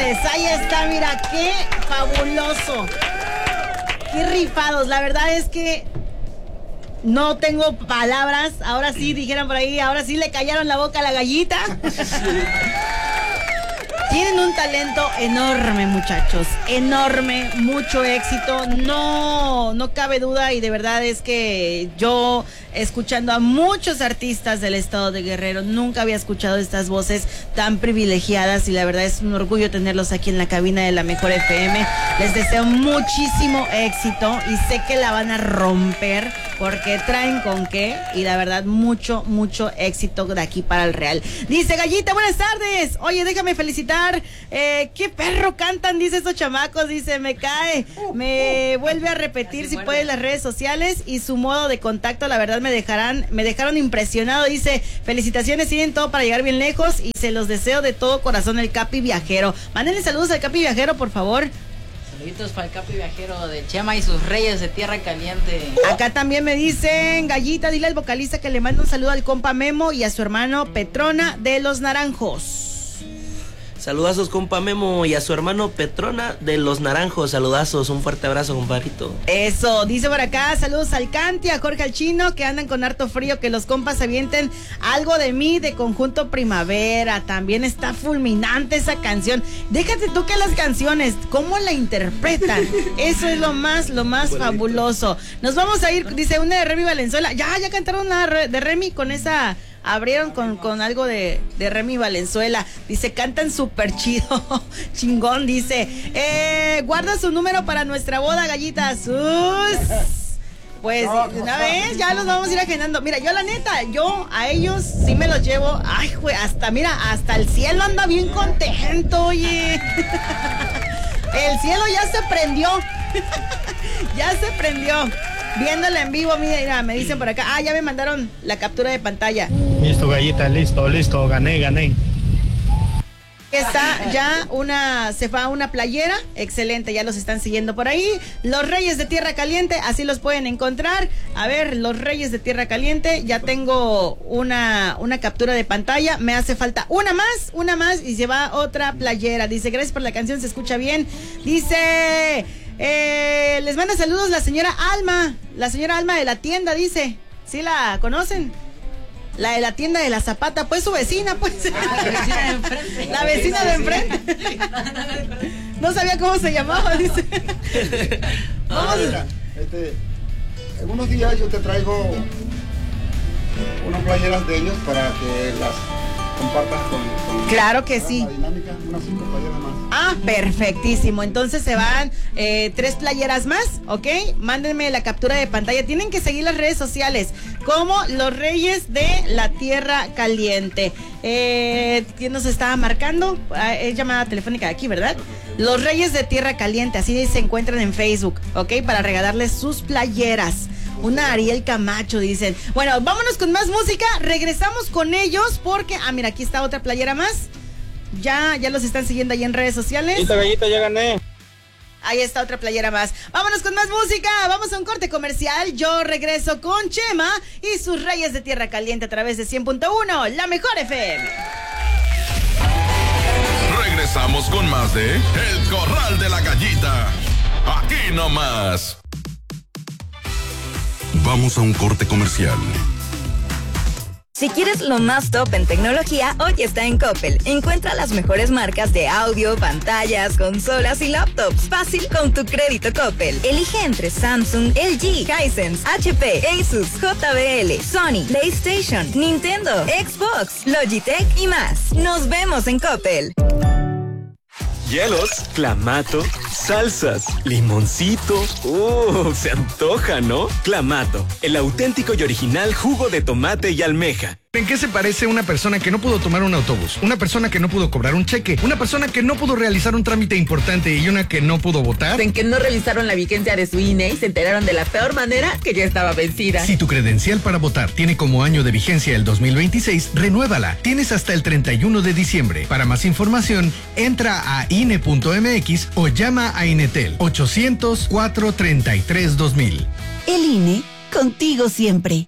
Deportes. Ahí está, mira, qué fabuloso. Qué rifados. La verdad es que no tengo palabras. Ahora sí, dijeron por ahí, ahora sí le callaron la boca a la gallita. Tienen un talento enorme, muchachos, enorme, mucho éxito, no cabe duda, y de verdad es que yo, escuchando a muchos artistas del estado de Guerrero, nunca había escuchado estas voces tan privilegiadas, y la verdad es un orgullo tenerlos aquí en la cabina de la Mejor FM. Les deseo muchísimo éxito y sé que la van a romper porque traen con qué, y la verdad mucho éxito de aquí para el Real. Dice Gallita, buenas tardes, oye, déjame felicitar. ¿Qué perro cantan? Dice estos chamacos, dice, me cae. Me vuelve a repetir si puede las redes sociales y su modo de contacto, la verdad me dejaron impresionado. Dice, felicitaciones, tienen todo para llegar bien lejos y se los deseo de todo corazón, el Capi Viajero. Mándenle saludos al Capi Viajero, por favor. Saluditos para el Capi Viajero de Chema y sus Reyes de Tierra Caliente. Acá también me dicen, Gallita, dile al vocalista que le manda un saludo al compa Memo y a su hermano Petrona de Los Naranjos. Saludazos, compa Memo, y a su hermano Petrona de Los Naranjos. Saludazos, un fuerte abrazo, compadrito. Eso, dice por acá, saludos al Canti, a Jorge al Chino, que andan con harto frío, que los compas avienten Algo de Mí de Conjunto Primavera. También está fulminante esa canción. Déjate tú que las canciones, ¿cómo la interpretan? Eso es lo más fabuloso. Nos vamos a ir, dice, una de Remy Valenzuela. Ya cantaron una de Remy con esa... Abrieron con algo de Remy Valenzuela. Dice, cantan súper chido. Chingón, dice. Guarda su número para nuestra boda, Gallitas. Pues, una vez, ya los vamos a ir agendando. Mira, yo la neta, a ellos sí me los llevo. Ay, güey, hasta el cielo anda bien contento, oye. El cielo ya se prendió. Ya se prendió. Viéndola en vivo, mira, me dicen por acá. Ya me mandaron la captura de pantalla. Listo, Gallita, listo, gané. Está ya se va una playera, excelente, ya los están siguiendo por ahí. Los Reyes de Tierra Caliente, así los pueden encontrar. A ver, los Reyes de Tierra Caliente, ya tengo una captura de pantalla. Me hace falta una más y se va otra playera. Dice, gracias por la canción, se escucha bien. Dice... les manda saludos la señora Alma de la tienda, dice. ¿Sí la conocen? La de la tienda de la Zapata, pues su vecina, pues. La vecina de enfrente. La vecina de enfrente. No sabía cómo se llamaba, dice. Vamos. Mira, en unos días yo te traigo unas playeras de ellos para que las compartas con claro que sí. La dinámica, unas 5 playeras más. Perfectísimo. Entonces se van 3 playeras más, ¿ok? Mándenme la captura de pantalla. Tienen que seguir las redes sociales como Los Reyes de la Tierra Caliente. ¿Quién nos estaba marcando? Es llamada telefónica de aquí, ¿verdad? Los Reyes de Tierra Caliente, así se encuentran en Facebook, ¿ok? Para regalarles sus playeras. Una Ariel Camacho, dicen. Bueno, vámonos con más música. Regresamos con ellos porque... mira, aquí está otra playera más. Ya los están siguiendo ahí en redes sociales. Listo, Gallita, ya gané. Ahí está otra playera más. Vámonos con más música. Vamos a un corte comercial. Yo regreso con Chema y sus Reyes de Tierra Caliente a través de 100.1, la Mejor FM. Regresamos con más de El Corral de la Gallita. Aquí nomás. Vamos a un corte comercial. Si quieres lo más top en tecnología, hoy está en Coppel. Encuentra las mejores marcas de audio, pantallas, consolas y laptops. Fácil con tu crédito Coppel. Elige entre Samsung, LG, Hisense, HP, Asus, JBL, Sony, PlayStation, Nintendo, Xbox, Logitech y más. Nos vemos en Coppel. Hielos, clamato, salsas, limoncito. Se antoja, ¿no? Clamato, el auténtico y original jugo de tomate y almeja. ¿En qué se parece una persona que no pudo tomar un autobús? Una persona que no pudo cobrar un cheque, una persona que no pudo realizar un trámite importante y una que no pudo votar. En que no revisaron la vigencia de su INE y se enteraron de la peor manera que ya estaba vencida. Si tu credencial para votar tiene como año de vigencia el 2026, renuévala. Tienes hasta el 31 de diciembre. Para más información, entra a INE.mx o llama a Inetel 800-433-2000. El INE, contigo siempre.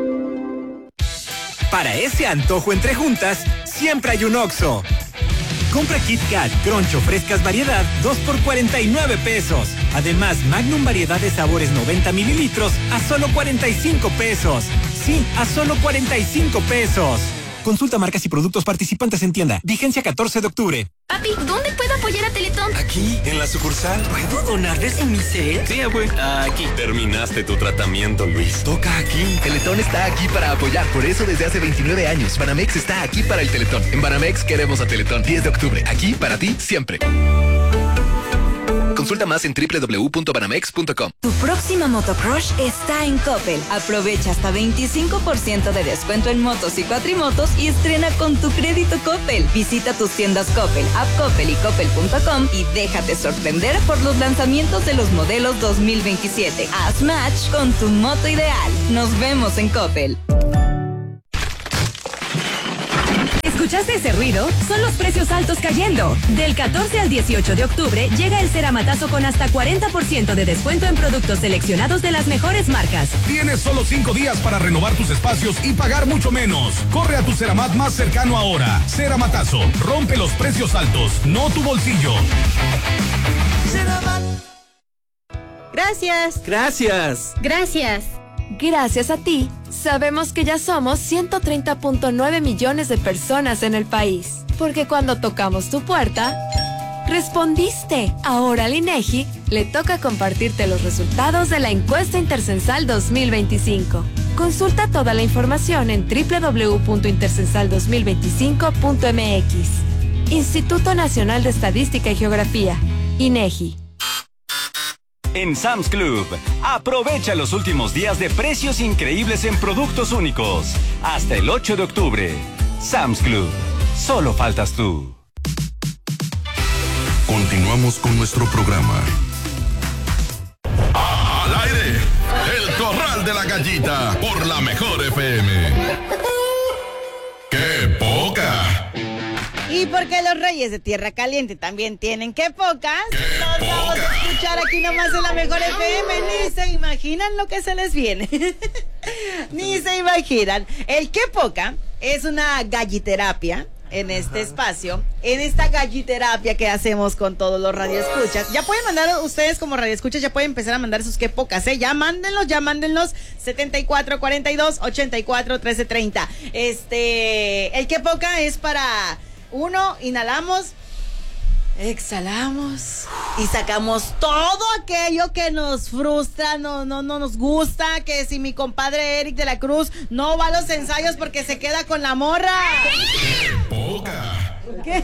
Para ese antojo entre juntas, siempre hay un Oxxo. Compra Kit Kat, Crunch o frescas variedad, 2 por 49 pesos. Además, Magnum variedad de sabores 90 mililitros a solo 45 pesos. Sí, a solo 45 pesos. Consulta marcas y productos participantes en tienda. Vigencia 14 de octubre. Papi, ¿dónde puedo apoyar a Teletón? Aquí, en la sucursal. ¿Puedo donarles en mi set? Sí, abue. Aquí. Terminaste tu tratamiento, Luis. Toca aquí. Teletón está aquí para apoyar. Por eso desde hace 29 años, Banamex está aquí para el Teletón. En Banamex queremos a Teletón. 10 de octubre. Aquí para ti, siempre. Consulta más en www.banamex.com. Tu próxima motocrush está en Coppel. Aprovecha hasta 25% de descuento en motos y cuatrimotos y estrena con tu crédito Coppel. Visita tus tiendas Coppel, app Coppel y coppel.com y déjate sorprender por los lanzamientos de los modelos 2027. Haz match con tu moto ideal. Nos vemos en Coppel. ¿Escuchaste ese ruido? Son los precios altos cayendo. Del 14 al 18 de octubre llega el Ceramatazo con hasta 40% de descuento en productos seleccionados de las mejores marcas. Tienes solo 5 días para renovar tus espacios y pagar mucho menos. Corre a tu Ceramat más cercano ahora. Ceramatazo, rompe los precios altos, no tu bolsillo. Gracias. Gracias. Gracias. Gracias a ti, sabemos que ya somos 130.9 millones de personas en el país. Porque cuando tocamos tu puerta, respondiste. Ahora al INEGI le toca compartirte los resultados de la encuesta Intercensal 2025. Consulta toda la información en www.intercensal2025.mx. Instituto Nacional de Estadística y Geografía, INEGI. En Sam's Club, aprovecha los últimos días de precios increíbles en productos únicos. Hasta el 8 de octubre. Sam's Club. Solo faltas tú. Continuamos con nuestro programa. Al aire, el Corral de la Gallita, por la Mejor FM. ¡Qué poca! Y porque los Reyes de Tierra Caliente también tienen que pocas, los vamos a escuchar aquí nomás en la Mejor FM. Ni se imaginan lo que se les viene. Ni se imaginan. El que poca es una galliterapia en este espacio, en esta galliterapia que hacemos con todos los radioescuchas. Ya pueden mandar ustedes como radioescuchas, ya pueden empezar a mandar sus que pocas, ya mándenlos 7442-841330. El que poca es para 1, inhalamos, exhalamos y sacamos todo aquello que nos frustra, no nos gusta, que si mi compadre Eric de la Cruz no va a los ensayos porque se queda con la morra. ¿Qué?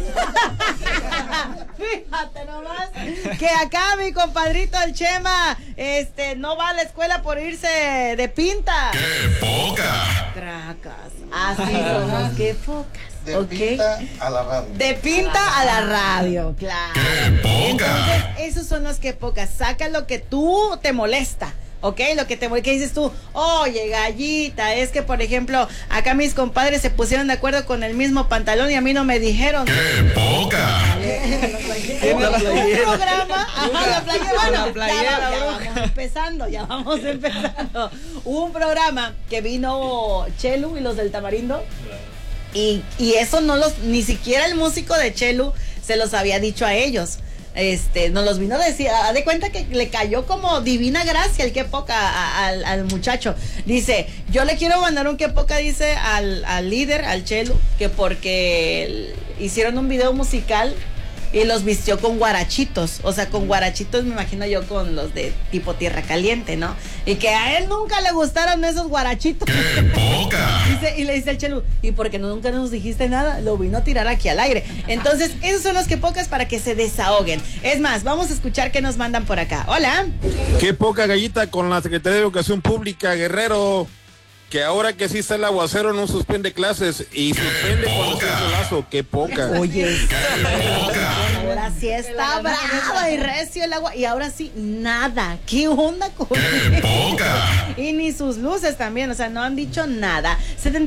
Fíjate nomás que acá mi compadrito el Chema no va a la escuela por irse de pinta. ¡Qué poca! Tracas. Así son los que pocas. De pinta a la radio. De pinta a la radio, claro. ¡Qué poca! Entonces, esos son los que pocas. Saca lo que tú te molesta. ¿Ok? Lo que que dices tú, oye, gallita, es que, por ejemplo, acá mis compadres se pusieron de acuerdo con el mismo pantalón y a mí no me dijeron. ¡Qué poca! Un programa, la playera, ya vamos empezando. Un programa que vino Chelu y los del Tamarindo. Y eso ni siquiera el músico de Chelu se los había dicho a ellos. Nos los vino a decir, haz de cuenta que le cayó como divina gracia el que poca al muchacho. Dice, yo le quiero mandar un que poca, dice, al líder, al Chelu, que porque hicieron un video musical y los vistió con guarachitos. O sea, con guarachitos me imagino yo con los de tipo Tierra Caliente, ¿no? Y que a él nunca le gustaron esos guarachitos. ¡Qué poca! Y le dice el Chelu, ¿y por qué nunca nos dijiste nada? Lo vino a tirar aquí al aire. Entonces, esos son los que pocas para que se desahoguen. Es más, vamos a escuchar qué nos mandan por acá. Hola. Qué poca gallita con la Secretaría de Educación Pública, Guerrero. Que ahora que sí está el aguacero no suspende clases y suspende cuando se hace lazo. Qué poca. Oye, ahora sí está bravo y recio el agua y ahora sí nada. ¿Qué onda con Y ni sus luces también, o sea, no han dicho nada.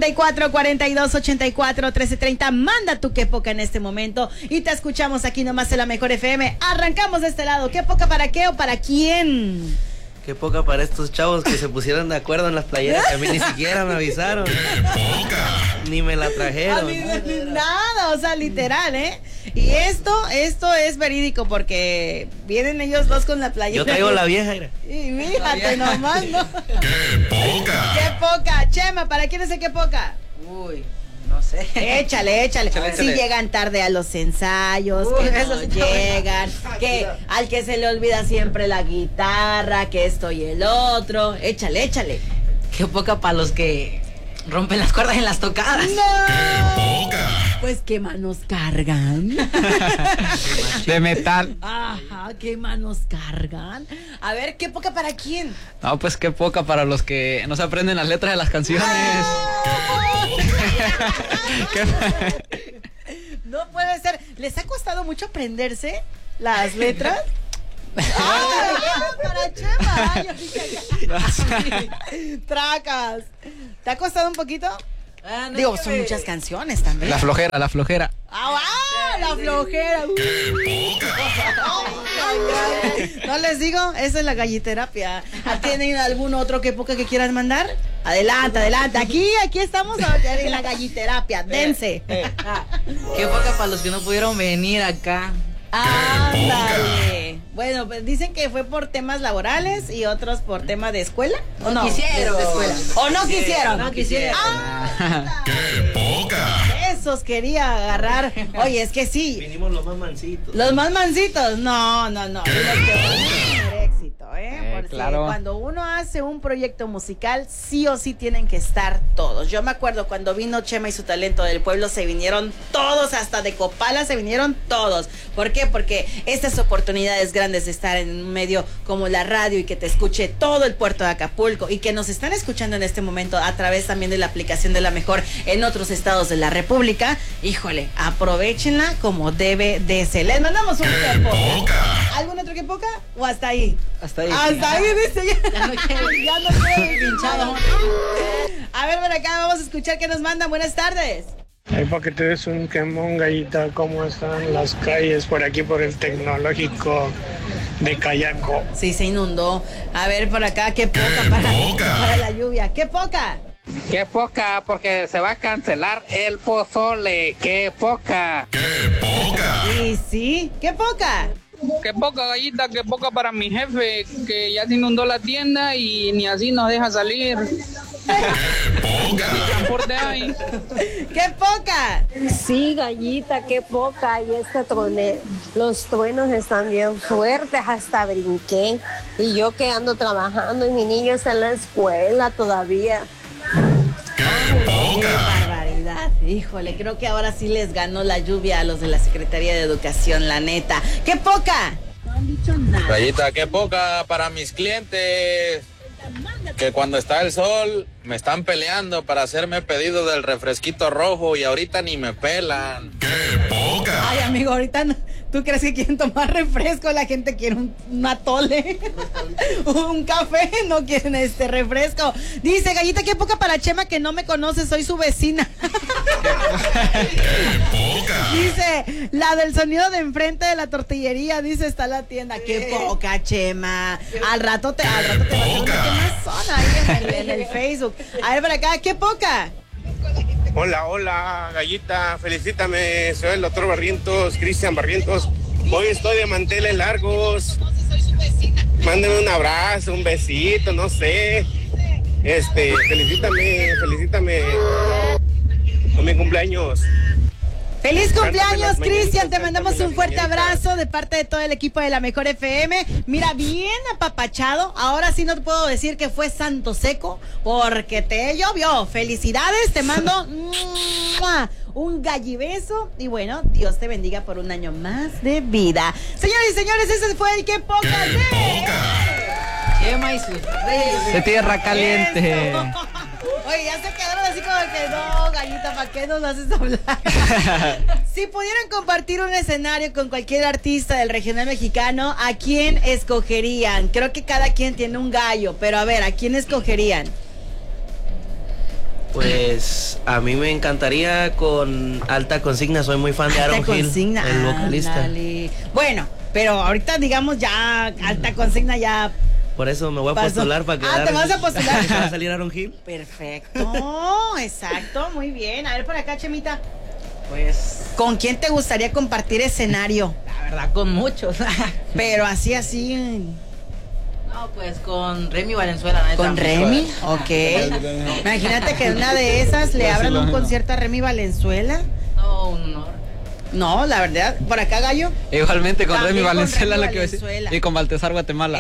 7442841330. Manda tu qué poca en este momento y te escuchamos aquí nomás en la Mejor FM. Arrancamos de este lado. ¿Qué poca para qué o para quién? Qué poca para estos chavos que se pusieron de acuerdo en las playeras, que a mí ni siquiera me avisaron. ¡Qué poca! Ni me la trajeron. Nada, o sea, literal, Y esto es verídico porque vienen ellos dos con la playera. Yo traigo la vieja, mira. Y fíjate nomás, ¿no? ¡Qué poca! ¡Qué poca! Chema, ¿para quién es el qué poca? Uy, no sé. Échale. Échale. Si llegan tarde a los ensayos, que no llegan, que al que se le olvida siempre la guitarra, que esto y el otro. Échale. Qué poca para los que rompen las cuerdas en las tocadas. ¡No! Pues qué manos cargan. De metal. Ajá, qué manos cargan. A ver, qué poca para quién. No, pues qué poca para los que no se aprenden las letras de las canciones. No puede ser. ¿Les ha costado mucho aprenderse las letras? Para Chema. Ay, tracas. ¿Te ha costado un poquito? No Digo, son muchas canciones también. La flojera. La flojera. No les digo, esa es la galliterapia. ¿Tienen algún otro que poca que quieran mandar? Adelante. Aquí estamos en la galliterapia. Dense. Qué poca para los que no pudieron venir acá. Ándale. Bueno, pues dicen que fue por temas laborales y otros por tema de escuela. ¿O no? Quisieron. De escuela. ¿O no quisieron? No quisieron. ¡Qué poca! Esos quería agarrar. Oye, es que sí. Vinimos los más mansitos. Los más mansitos. No. Y los que van a tener éxito, porque claro. cuando uno hace un proyecto musical, sí o sí tienen que estar todos. Yo me acuerdo cuando vino Chema y su talento del pueblo, se vinieron todos, hasta de Copala se vinieron todos. ¿Por qué? Porque estas oportunidades grandes de estar en un medio como la radio y que te escuche todo el puerto de Acapulco y que nos están escuchando en este momento a través también de la aplicación de La Mejor en otros estados de la República, híjole, aprovechenla como debe de ser. Les mandamos un qué poca. ¿Algún otro qué poca? ¿O hasta ahí? Hasta ahí. Hasta ahí, dice. Ya no quiero. Pinchado. A ver, por acá vamos a escuchar qué nos mandan. Buenas tardes. Ahí para que te des un quemón, gallita, cómo están las calles por aquí, por el tecnológico de Cayaco. Sí, se inundó. A ver, por acá, qué poca para la lluvia. ¡Qué poca! Qué poca, porque se va a cancelar el pozole. Qué poca. Y sí, qué poca. Qué poca, gallita, qué poca para mi jefe, que ya se inundó la tienda y ni así nos deja salir. ¿Qué transporte hay? ¡Qué poca! Sí, gallita, qué poca. Y los truenos están bien fuertes, hasta brinqué. Y yo que ando trabajando y mi niño está en la escuela todavía. ¡Qué barbaridad! Híjole, creo que ahora sí les ganó la lluvia a los de la Secretaría de Educación, la neta. ¡Qué poca! No han dicho nada. Gallita, qué poca para mis clientes. Que cuando está el sol me están peleando para hacerme pedido del refresquito rojo y ahorita ni me pelan. ¡Qué poca! Ay, amigo, ahorita ¿tú crees que quieren tomar refresco? La gente quiere un atole, un café, no quieren refresco. Dice, gallita, qué poca para Chema que no me conoce, soy su vecina. Dice, la del sonido de enfrente de la tortillería, dice, está la tienda. Qué poca, Chema. Al rato te va a hacer una quemazón ahí en el Facebook. A ver, para acá, qué poca. Hola, gallita, felicítame, soy el doctor Barrientos, Cristian Barrientos. Hoy estoy de manteles largos. Mándeme un abrazo, un besito, no sé. Felicítame con mi cumpleaños. ¡Feliz cumpleaños, Cristian! Te mandamos un fuerte abrazo de parte de todo el equipo de La Mejor FM. Mira, bien apapachado. Ahora sí no te puedo decir que fue santo seco porque te llovió. Felicidades, te mando un gallibeso. Y bueno, Dios te bendiga por un año más de vida. Señores y señores, ese fue el que poca de Chema y sus reyes de tierra caliente. Eso. Oye, ya se quedaron así como que no, gallita, ¿para qué nos haces hablar? Si pudieran compartir un escenario con cualquier artista del regional mexicano, ¿a quién escogerían? Creo que cada quien tiene un gallo, pero a ver, ¿a quién escogerían? Pues a mí me encantaría con Alta Consigna, soy muy fan de Aaron Hill, el vocalista. Ándale. Bueno, pero ahorita digamos ya Alta Consigna ya... Por eso me voy a postular para quedar. ¿te vas a postular? ¿Va a salir Aaron Hill? Perfecto, exacto, muy bien. A ver por acá, Chemita. Pues ¿Con quién te gustaría compartir escenario? La verdad, con muchos. Pero así. No, pues con Remy Valenzuela. ¿Con Remy? Ok. Imagínate que una de esas le abran un concierto a Remy Valenzuela. No, un honor. No, la verdad. ¿Por acá, Gallo? Igualmente con También Remy con Valenzuela, Remy lo que iba a decir. Valenzuela. Y con Baltasar Guatemala.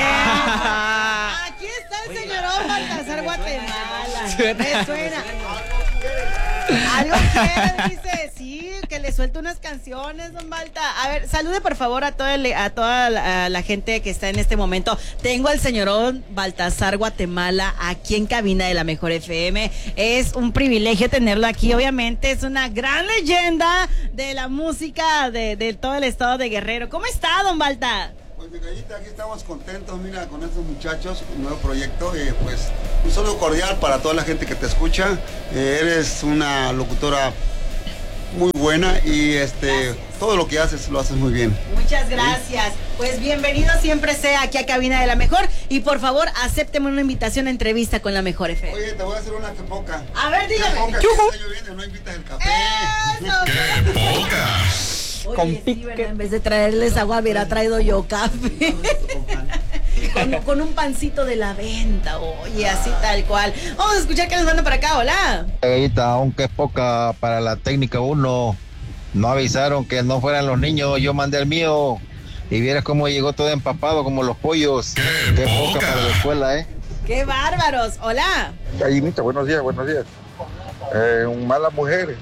Aquí está el señorón Baltasar Guatemala. Me suena. Algo que dice, sí, que le suelte unas canciones, don Balta. A ver, salude por favor a toda la gente que está en este momento. Tengo al señorón Baltasar Guatemala aquí en cabina de la Mejor FM. Es un privilegio tenerlo aquí, obviamente. Es una gran leyenda de la música de todo el estado de Guerrero. ¿Cómo está, don Balta? Pues mi Gallita, aquí estamos contentos, mira, con estos muchachos, un nuevo proyecto, pues un saludo cordial para toda la gente que te escucha. Eres una locutora muy buena y todo lo que haces lo haces muy bien. Muchas gracias. ¿Sí? Pues bienvenido siempre sea aquí a Cabina de la Mejor y por favor acépteme una invitación a entrevista con la Mejor FM. Oye, te voy a hacer una que poca. A ver, dígame. Que poca, que está lloviendo, no invitas el café. ¡Eso! ¡Qué poca! Oye, sí, ¿verdad? En vez de traerles agua, hubiera traído yo café. con un pancito de la venta, oye, así tal cual. Vamos a escuchar qué nos mandan para acá, hola. Gallita, aunque es poca para la técnica 1, no avisaron que no fueran los niños, yo mandé el mío y vieras cómo llegó todo empapado como los pollos. Qué poca para la escuela, Qué bárbaros, hola. Gallinita, buenos días. Malas mujeres.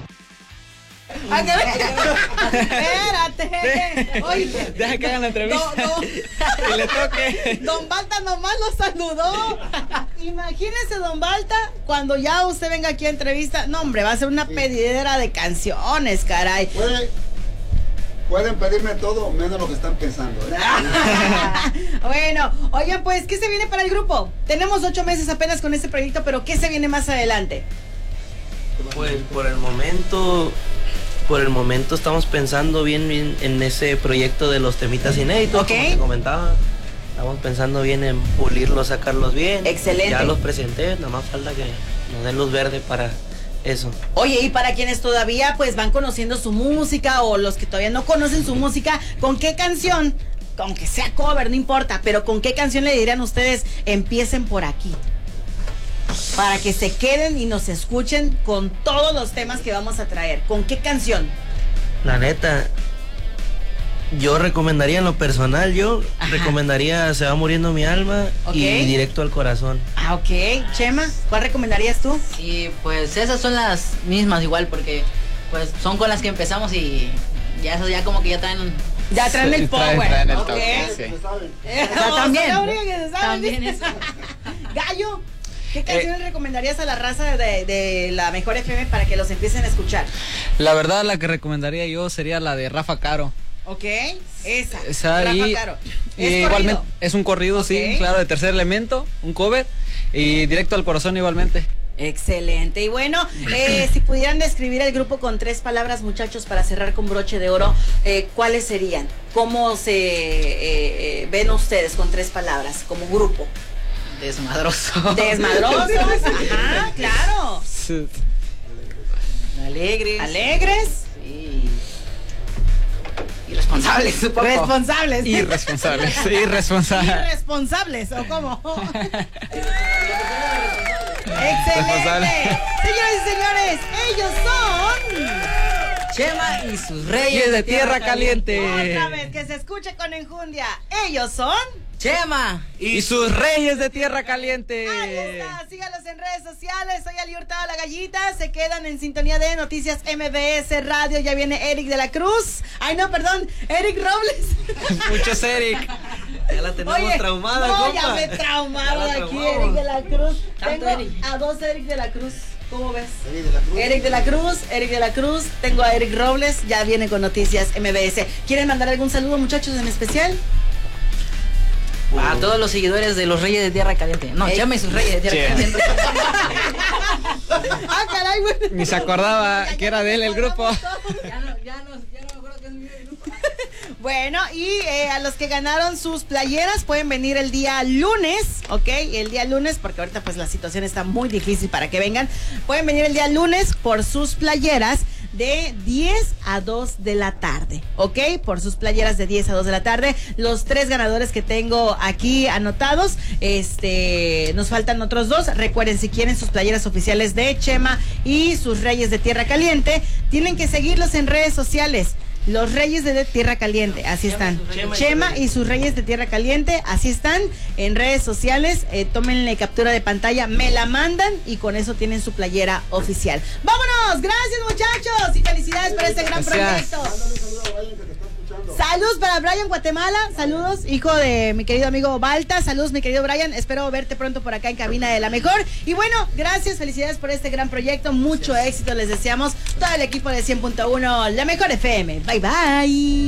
Espérate. Oye, deja que hagan la entrevista. Y le toque. Don Balta nomás lo saludó. Imagínese, don Balta, cuando ya usted venga aquí a entrevista. No, hombre, va a ser una pedidera de canciones, caray. Pueden pedirme todo, menos lo que están pensando. Bueno, oigan, pues, ¿qué se viene para el grupo? Tenemos 8 meses apenas con este proyecto, pero ¿qué se viene más adelante? Pues por el momento estamos pensando bien en ese proyecto de los temitas inéditos, como te comentaba. Estamos pensando bien en pulirlos, sacarlos bien. Excelente. Ya los presenté, nada más falta que nos den luz verde para eso. Oye, y para quienes todavía pues van conociendo su música o los que todavía no conocen su música, ¿con qué canción? Aunque sea cover, no importa, pero ¿con qué canción le dirían ustedes empiecen por aquí? Para que se queden y nos escuchen con todos los temas que vamos a traer. ¿Con qué canción? La neta, yo recomendaría en lo personal, recomendaría Se va muriendo mi alma y Directo al corazón. Ah, ok. Chema, ¿cuál recomendarías tú? Sí, pues esas son las mismas igual, porque pues son con las que empezamos y ya esas ya como que ya traen... Ya traen el power. Traen el ok. toque, sí. También eso. Gallo, ¿qué canciones recomendarías a la raza de la Mejor FM para que los empiecen a escuchar? La verdad, la que recomendaría yo sería la de Rafa Caro. Ok, esa Rafa Caro. Y igualmente es un corrido, sí, claro, de Tercer Elemento, un cover y Directo al corazón igualmente. Excelente. Y bueno, si pudieran describir el grupo con 3 palabras, muchachos, para cerrar con broche de oro, ¿cuáles serían? ¿Cómo se ven ustedes con 3 palabras como grupo? Desmadroso. Desmadrosos, ajá, claro. Sí. Alegres. Sí. Irresponsables, supongo. Responsables. Irresponsables. Irresponsables, ¿o cómo? Excelente. Señoras y señores, ellos son Chema y sus Reyes de Tierra Caliente. Otra vez, que se escuche con enjundia. Ellos son Chema y sus Reyes de Tierra Caliente. Ahí está, sígalos en redes sociales. Soy Ali Hurtado, la Gallita. Se quedan en sintonía de Noticias MBS Radio. Ya viene Eric de la Cruz. Ay, no, perdón, Eric Robles. Muchos Eric. Ya la tenemos traumada, compa. Ya me traumaron aquí, Eric de la Cruz. Tengo a 2 Eric de la Cruz. ¿Cómo ves? Eric de la Cruz. Tengo a Eric Robles. Ya viene con Noticias MBS. ¿Quieren mandar algún saludo, muchachos, en especial? A todos los seguidores de los Reyes de Tierra Caliente. No, Chema y sus Reyes de Tierra Caliente. Caray, güey. Ni se acordaba que era de él el grupo. Ya no me acuerdo que es mi grupo. Bueno, y a los que ganaron sus playeras pueden venir el día lunes, ¿ok? El día lunes, porque ahorita pues la situación está muy difícil para que vengan. Pueden venir el día lunes por sus playeras de 10 a 2 de la tarde, ¿ok? Por sus playeras de 10 a 2 de la tarde. Los 3 ganadores que tengo aquí anotados, nos faltan otros 2. Recuerden, si quieren sus playeras oficiales de Chema y sus Reyes de Tierra Caliente, tienen que seguirlos en redes sociales. Los Reyes de Tierra Caliente, así están. Chema y sus Reyes de Tierra Caliente, así están en redes sociales. Tómenle captura de pantalla, me la mandan y con eso tienen su playera oficial. ¡Vámonos! Gracias, muchachos, y felicidades por este gran proyecto. Saludos para Brian Guatemala, saludos, hijo de mi querido amigo Balta, saludos mi querido Brian, espero verte pronto por acá en Cabina de la Mejor. Y bueno, gracias, felicidades por este gran proyecto, mucho éxito les deseamos todo el equipo de 100.1 La Mejor FM. Bye bye.